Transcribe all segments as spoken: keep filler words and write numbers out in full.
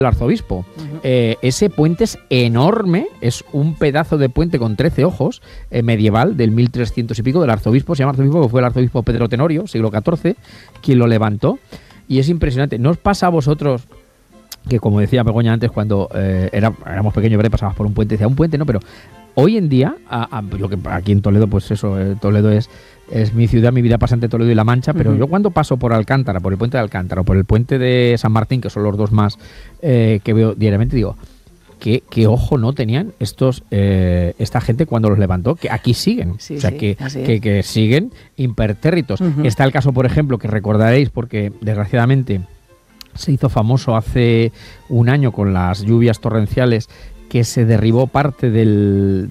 el arzobispo. Uh-huh. Eh, ese puente es enorme, es un pedazo de puente con trece ojos, eh, medieval, del mil trescientos y pico, del arzobispo, se llama arzobispo, que fue el arzobispo Pedro Tenorio, siglo catorce, quien lo levantó, y es impresionante. ¿No os pasa a vosotros que, como decía Begoña antes, cuando eh, era, éramos pequeños, ¿verdad? Pasabas por un puente, decía un puente, no, pero hoy en día, a, a, yo que aquí en Toledo, pues eso, eh, Toledo es es mi ciudad, mi vida pasa entre Toledo y La Mancha, pero uh-huh. yo cuando paso por Alcántara, por el puente de Alcántara o por el puente de San Martín, que son los dos más eh, que veo diariamente, digo, ¿qué, qué ojo no tenían estos eh, esta gente cuando los levantó? Que aquí siguen, sí, o sea, sí, que, que, que siguen impertérritos. Uh-huh. Está el caso, por ejemplo, que recordaréis, porque desgraciadamente se hizo famoso hace un año con las lluvias torrenciales, que se derribó parte del,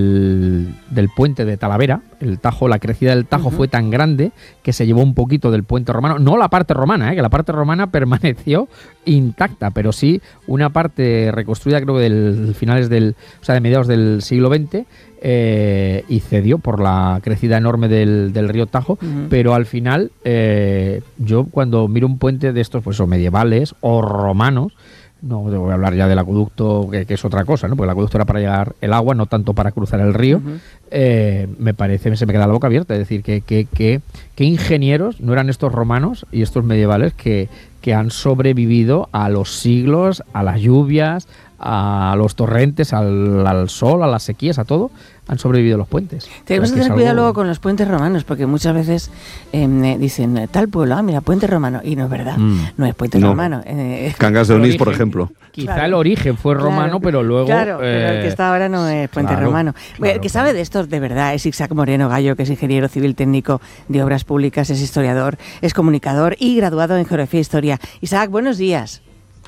del, del puente de Talavera. El Tajo, la crecida del Tajo uh-huh. fue tan grande que se llevó un poquito del puente romano. No la parte romana, ¿eh? Que la parte romana permaneció intacta, pero sí una parte reconstruida, creo que del finales del, o sea, de mediados del siglo veinte, eh, y cedió por la crecida enorme del, del río Tajo. Uh-huh. Pero al final, eh, yo cuando miro un puente de estos, pues o medievales o romanos, no voy a hablar ya del acueducto, que, que es otra cosa, ¿no? Porque el acueducto era para llegar el agua, no tanto para cruzar el río. Uh-huh. Eh, me parece, se me queda la boca abierta. Es decir, que, que, que, que ingenieros no eran estos romanos y estos medievales que, que han sobrevivido a los siglos, a las lluvias, a los torrentes, al, al sol, a las sequías, a todo. Han sobrevivido los puentes. Tenemos que tener cuidado algo... luego con los puentes romanos, porque muchas veces eh, dicen, tal pueblo, ah, mira, puente romano, y no es verdad, mm. no es puente no. romano. Eh, Cangas de Onís, por ejemplo. Quizá claro. el origen fue romano, claro. pero luego... Claro, eh, pero el que está ahora no es puente claro, romano. Claro, el que claro. sabe de esto de verdad es Isaac Moreno Gallo, que es ingeniero civil técnico de obras públicas, es historiador, es comunicador y graduado en geografía e historia. Isaac, buenos días.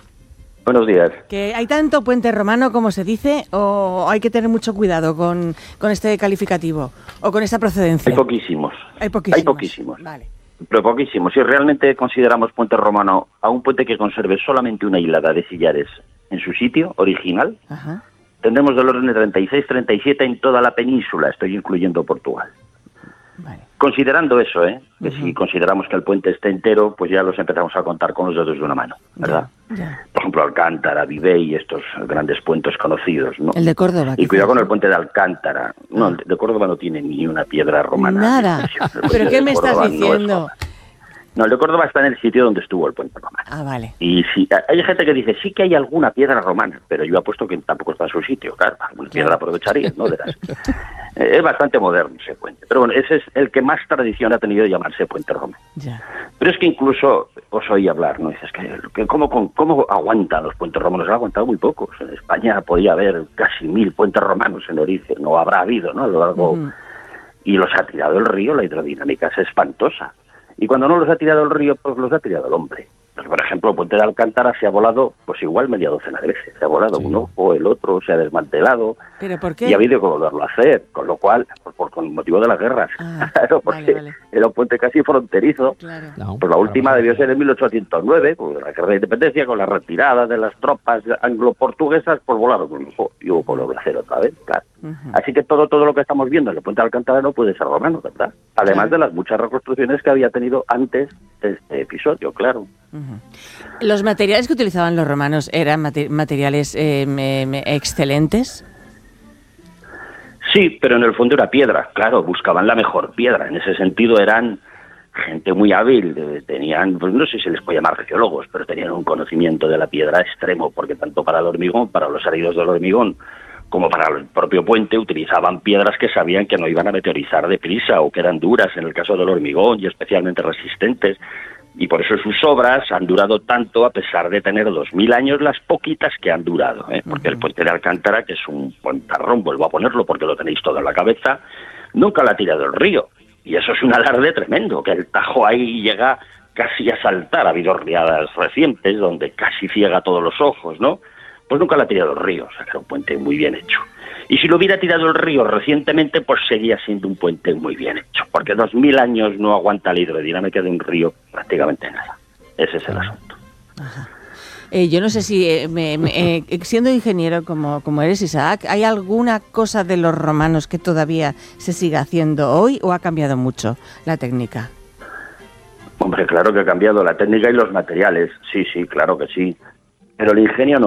Buenos días. ¿Que hay tanto puente romano como se dice o hay que tener mucho cuidado con, con este calificativo o con esta procedencia? Hay poquísimos. Hay poquísimos. Hay poquísimos. Vale. Pero poquísimos. Si realmente consideramos puente romano a un puente que conserve solamente una hilada de sillares en su sitio original, Ajá. tendremos del orden de treinta y seis, treinta y siete en toda la península, estoy incluyendo Portugal. Vale. Considerando eso, ¿eh? que uh-huh. si consideramos que el puente esté entero, pues ya los empezamos a contar con los dedos de una mano, ¿verdad? Ya, ya. Por ejemplo, Alcántara, Vivey, estos grandes puentes conocidos, ¿no? El de Córdoba. Y cuidado con el puente de Alcántara. No, el de Córdoba no tiene ni una piedra romana. Nada. ¿Pero qué me estás diciendo? No, el de Córdoba está en el sitio donde estuvo el puente romano. Ah, vale. Y si hay gente que dice, sí que hay alguna piedra romana, pero yo apuesto que tampoco está en su sitio, claro, alguna piedra aprovecharía, ¿no? De las... Es bastante moderno ese puente. Pero bueno, ese es el que más tradición ha tenido de llamarse puente romano. Ya. Pero es que incluso os oí hablar, ¿no? Dices que, que ¿cómo, cómo aguantan los puentes romanos? Han aguantado muy pocos. En España podía haber casi mil puentes romanos en origen, no habrá habido, ¿no? A lo largo... Uh-huh. Y los ha tirado el río, la hidrodinámica es espantosa. Y cuando no los ha tirado el río, pues los ha tirado el hombre. Pues, por ejemplo, el puente de Alcántara se ha volado, pues igual media docena de veces. Se ha volado sí. un ojo, el otro se ha desmantelado. ¿Pero por qué? Y ha habido que volverlo a hacer, con lo cual, por, por con motivo de las guerras. Ah, claro, porque vale, vale. era un puente casi fronterizo. Claro. No, pues la última debió ser en mil ochocientos nueve, con la guerra de independencia, con la retirada de las tropas anglo-portuguesas, pues volaron un ojo y hubo que volver a hacer otra vez, claro. Uh-huh. Así que todo todo lo que estamos viendo en el puente de Alcántara no puede ser romano, ¿verdad? Además claro. de las muchas reconstrucciones que había tenido antes de este episodio, claro. Uh-huh. ¿Los materiales que utilizaban los romanos eran mate- materiales eh, me, me excelentes? Sí, pero en el fondo era piedra, claro, buscaban la mejor piedra. En ese sentido eran gente muy hábil, tenían, pues no sé si se les puede llamar arqueólogos, pero tenían un conocimiento de la piedra extremo, porque tanto para el hormigón, para los heridos del hormigón, como para el propio puente, utilizaban piedras que sabían que no iban a meteorizar deprisa o que eran duras en el caso del hormigón y especialmente resistentes. Y por eso sus obras han durado tanto, a pesar de tener dos mil años, las poquitas que han durado, ¿eh? Porque uh-huh. el puente de Alcántara, que es un puentarrón, vuelvo a ponerlo porque lo tenéis todo en la cabeza, nunca lo ha tirado el río. Y eso es un alarde tremendo, que el Tajo ahí llega casi a saltar. Ha habido riadas recientes donde casi ciega todos los ojos, ¿no? Pues nunca lo ha tirado el río, o sea que era un puente muy bien hecho. Y si lo hubiera tirado el río recientemente, pues seguía siendo un puente muy bien hecho, porque dos mil años no aguanta la hidrodinámica de un río prácticamente nada. Ese es el asunto. Ajá. Eh, yo no sé si, eh, me, me, eh, siendo ingeniero como, como eres, Isaac, ¿hay alguna cosa de los romanos que todavía se siga haciendo hoy o ha cambiado mucho la técnica? Hombre, claro que ha cambiado la técnica y los materiales. Sí, sí, claro que sí. pero el ingenio no.